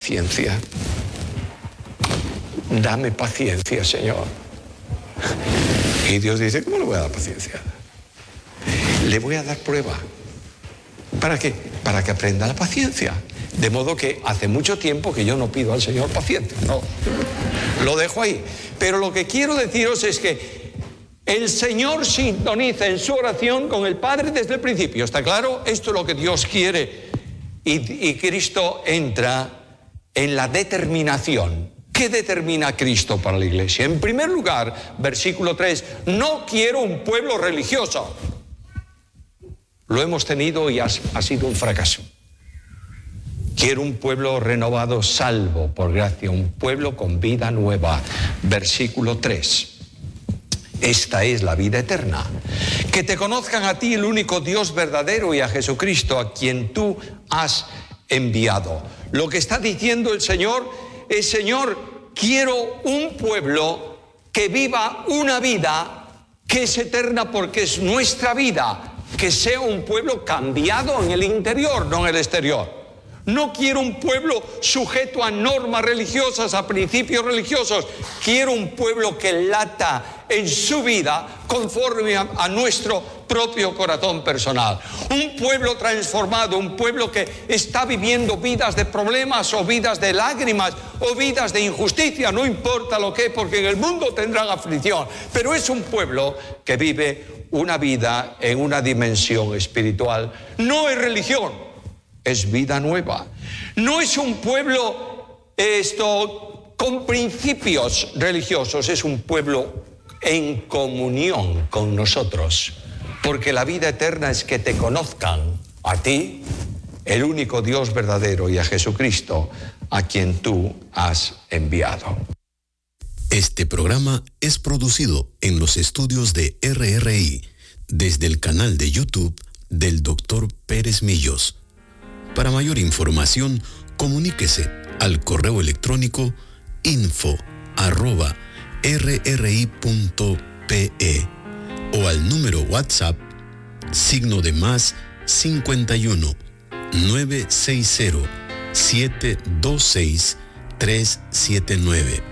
paciencia. Dame paciencia, Señor. Y Dios dice, ¿cómo le voy a dar paciencia? Le voy a dar prueba. ¿Para qué? Para que aprenda la paciencia. De modo que hace mucho tiempo que yo no pido al Señor paciencia. No, lo dejo ahí. Pero lo que quiero deciros es que el Señor sintoniza en su oración con el Padre desde el principio. ¿Está claro? Esto es lo que Dios quiere. Y Cristo entra en la determinación. ¿Qué determina Cristo para la iglesia? En primer lugar, versículo 3, no quiero un pueblo religioso. Lo hemos tenido y ha sido un fracaso. Quiero un pueblo renovado, salvo por gracia, un pueblo con vida nueva. Versículo 3. Esta es la vida eterna. Que te conozcan a ti, el único Dios verdadero, y a Jesucristo, a quien tú has enviado. Lo que está diciendo el Señor es, Señor, quiero un pueblo que viva una vida que es eterna porque es nuestra vida. Que sea un pueblo cambiado en el interior, no en el exterior. No quiero un pueblo sujeto a normas religiosas, a principios religiosos. Quiero un pueblo que lata en su vida conforme a nuestro propio corazón personal. Un pueblo transformado, un pueblo que está viviendo vidas de problemas o vidas de lágrimas o vidas de injusticia, no importa lo que, porque en el mundo tendrán aflicción. Pero es un pueblo que vive una vida en una dimensión espiritual. No es religión, es vida nueva. No es un pueblo con principios religiosos, es un pueblo en comunión con nosotros. Porque la vida eterna es que te conozcan a ti, el único Dios verdadero, y a Jesucristo, a quien tú has enviado. Este programa es producido en los estudios de RRI desde el canal de YouTube del Dr. Pérez Millos. Para mayor información, comuníquese al correo electrónico info@rri.pe o al número WhatsApp +51 960 726 379.